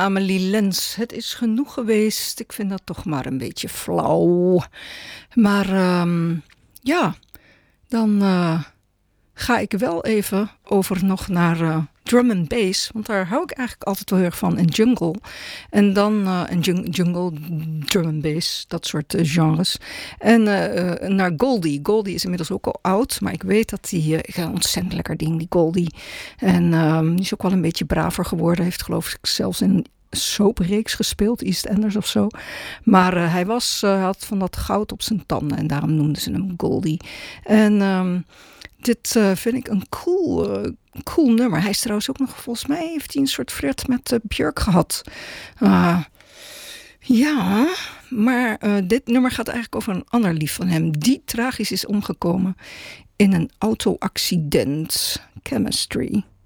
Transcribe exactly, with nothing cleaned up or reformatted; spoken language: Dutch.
Amelie Lens, het is genoeg geweest. Ik vind dat toch maar een beetje flauw. Maar um, ja, dan uh, ga ik wel even over nog naar uh, drum and bass. Want daar hou ik eigenlijk altijd wel heel erg van. En jungle. En dan uh, en jung- jungle, drum and bass, dat soort uh, genres. En uh, uh, naar Goldie. Goldie is inmiddels ook al oud. Maar ik weet dat hij uh, een ontzettend lekker ding, die Goldie. En um, die is ook wel een beetje braver geworden. Heeft geloof ik zelfs in soapreeks gespeeld, EastEnders of zo. Maar uh, hij was, uh, had van dat goud op zijn tanden en daarom noemden ze hem Goldie. En um, dit uh, vind ik een cool, uh, cool nummer. Hij is trouwens ook nog, volgens mij heeft hij een soort flirt met uh, Björk gehad. Uh, ja, maar uh, dit nummer gaat eigenlijk over een ander lief van hem, die tragisch is omgekomen in een auto-accident. Chemistry.